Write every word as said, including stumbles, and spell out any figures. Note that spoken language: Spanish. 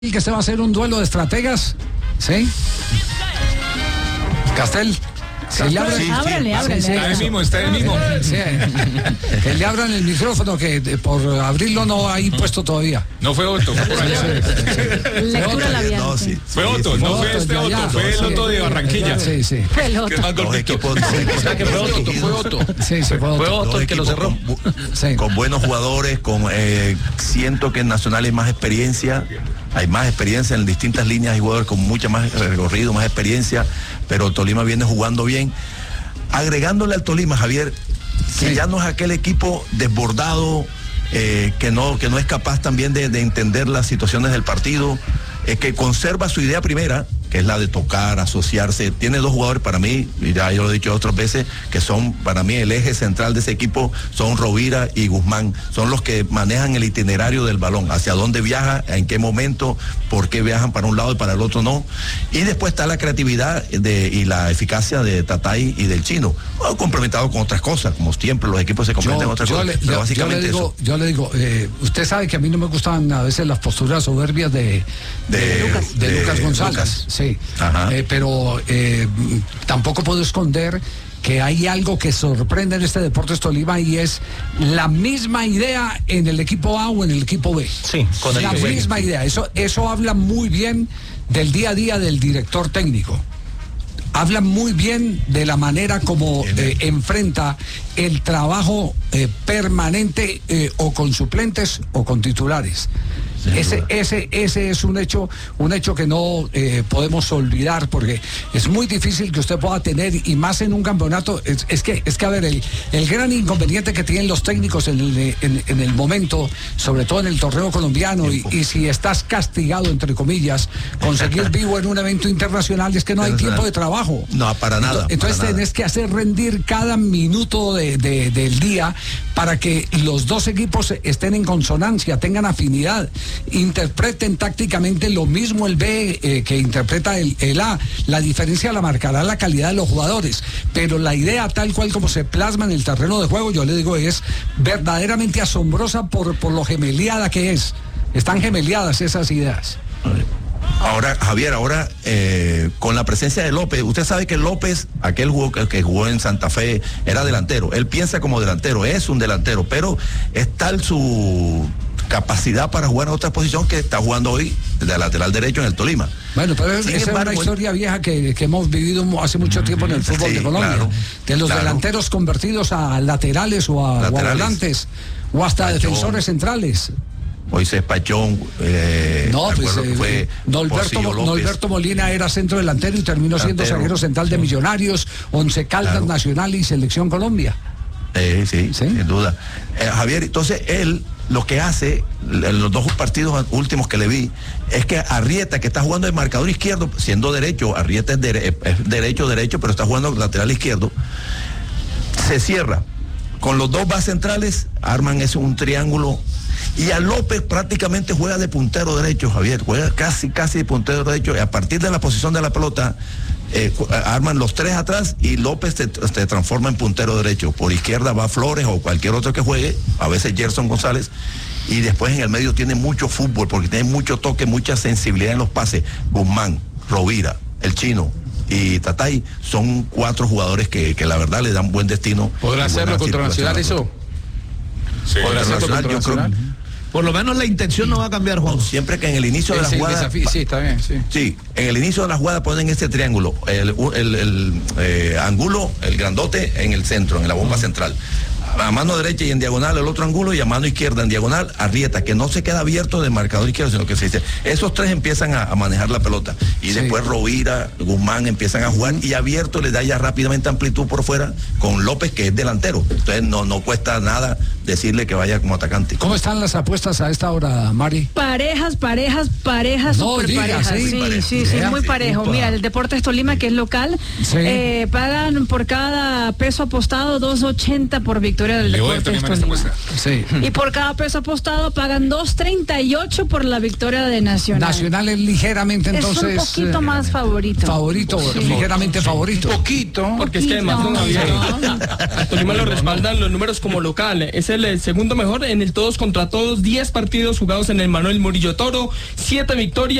que se va a hacer un duelo de estrategas, ¿sí? Castel. Si le abran, sí, sí, ábrale, ábrale. sí, sí, está el mismo, está el mismo. Sí, que le abran el micrófono, que por abrirlo no ha impuesto todavía. No fue Otto, fue por allá. Lectura labial. No, sí, Fue Otto, no fue este Otto, fue el Otto de Barranquilla. Sí, sí. Fue el Que es otro. más Los gordito. equipos, dos equipos, que fue Otto, fue Otto. Sí, sí, fue Fue otro. Otto dos el que lo equipos cerró. con, bu- Sí. con buenos jugadores, con eh, siento que en Nacional hay más experiencia, hay más experiencia en distintas líneas, hay jugadores con mucha más recorrido, más experiencia, pero Tolima viene jugando bien. Agregándole al Tolima, Javier, que Sí. ya no es aquel equipo desbordado, eh, que no que no es capaz también de, de entender las situaciones del partido, es que conserva su idea primera, que es la de tocar, asociarse. Tiene dos jugadores para mí, y ya yo lo he dicho otras veces, que son para mí el eje central de ese equipo, son Rovira y Guzmán. Son los que manejan el itinerario del balón, hacia dónde viaja, en qué momento, por qué viajan para un lado y para el otro no. Y después está la creatividad de, y la eficacia de Tatay y del Chino, bueno, complementado con otras cosas, como siempre los equipos se complementan con otras yo cosas. le, pero yo- básicamente yo le digo, yo le digo, eh, usted sabe que a mí no me gustan a veces las posturas soberbias de, De- de Lucas, de de Lucas González. Lucas. Sí. Ajá. Eh, pero eh, tampoco puedo esconder que hay algo que sorprende en este Deportes Tolima y es la misma idea en el equipo A o en el equipo B. Sí, con el la B. misma idea. Eso, eso habla muy bien del día a día del director técnico. Habla muy bien de la manera como eh, enfrenta el trabajo eh, permanente eh, o con suplentes o con titulares. Ese, ese, ese es un hecho, un hecho que no eh, podemos olvidar, porque es muy difícil que usted pueda tener, y más en un campeonato, es, es que, es que a ver, el, el gran inconveniente que tienen los técnicos en el, en, en el momento, sobre todo en el torneo colombiano, y, y si estás castigado, entre comillas, conseguir vivo en un evento internacional, es que no hay tiempo de trabajo. No, para nada. Entonces, entonces para nada. tenés que hacer rendir cada minuto de, de- del día para que los dos equipos estén en consonancia, tengan afinidad, interpreten tácticamente lo mismo el B eh, que interpreta el, el A. La diferencia la marcará la calidad de los jugadores, pero la idea tal cual como se plasma en el terreno de juego, yo le digo, es verdaderamente asombrosa por, por lo gemeliada que es. Están gemeliadas esas ideas. Ahora, Javier, ahora eh, con la presencia de López, usted sabe que López, aquel jugador que, que jugó en Santa Fe, era delantero. Él piensa como delantero, es un delantero, pero es tal su capacidad para jugar en otra posición que está jugando hoy de lateral derecho en el Tolima. Bueno, pero es- Sin esa embargo, es una historia vieja que, que hemos vivido mu- hace mucho tiempo en el fútbol Sí, de Colombia. claro, de los claro. delanteros convertidos a laterales o a, o a Laterales. volantes o hasta Pachón. defensores centrales. Moisés Pachón, eh, No, pues recuerdo que eh, fue Norberto, Porcillo López. Norberto Molina era centro delantero y terminó siendo Delantero, zaguero central de Millonarios, Once Caldas, Claro. Nacional y Selección Colombia. Eh, sí, Sí. sin duda. Eh, Javier, entonces él lo que hace, en los dos partidos últimos que le vi, es que Arrieta, que está jugando de marcador izquierdo, siendo derecho, Arrieta es, dere- es derecho, derecho, pero está jugando lateral izquierdo, se cierra. Con los dos bases centrales, arman es un triángulo. Y a López prácticamente juega de puntero derecho, Javier, juega casi, casi de puntero derecho. Y a partir de la posición de la pelota, eh, cu- arman los tres atrás y López se, se transforma en puntero derecho. Por izquierda va Flores o cualquier otro que juegue, a veces Gerson González. Y después en el medio tiene mucho fútbol, porque tiene mucho toque, mucha sensibilidad en los pases. Guzmán, Rovira, el Chino y Tatay son cuatro jugadores que, que la verdad le dan buen destino. ¿Podrá y hacerlo buena contra circulación Nacional a la eso? Sí. ¿Podrá hacerlo Nacional, contra yo creo- Nacional? Por lo menos la intención no va a cambiar, Juan. pelota. Siempre que en el inicio de la Sí, jugada... desafío, sí, está bien, sí. Sí, en el inicio de la jugada ponen este triángulo, el, el, el, eh, ángulo, el grandote en el centro, en la bomba central. A mano derecha y en diagonal el otro ángulo, y a mano izquierda en diagonal Arrieta, que no se queda abierto de marcador izquierdo, sino que se dice, esos tres empiezan a, a manejar la pelota. Y Sí. después Rovira, Guzmán empiezan a jugar, y abierto le da ya rápidamente amplitud por fuera con López, que es delantero. Entonces no, no cuesta nada decirle que vaya como atacante. ¿Cómo están las apuestas a esta hora, Mari? Parejas, parejas, parejas, No super digas, parejas. ¿sí? Sí, Parejo. sí, sí, Vea, muy sí, parejo. upa. Mira, el Deportes Tolima, que es local, Sí. eh, pagan por cada peso apostado dos ochenta por victoria. victoria del Leo Deportes también esta Tolima. muestra. Sí. Y por cada peso apostado pagan dos treinta y ocho por la victoria de Nacional. Nacional es ligeramente entonces. es un poquito eh, más favorito. Favorito, Sí. ligeramente favorito. Poquito. Porque es que además don Javier, a Tolima lo respaldan los números como local. Es el eh, segundo mejor en el todos contra todos, diez partidos jugados en el Manuel Murillo Toro, siete victorias.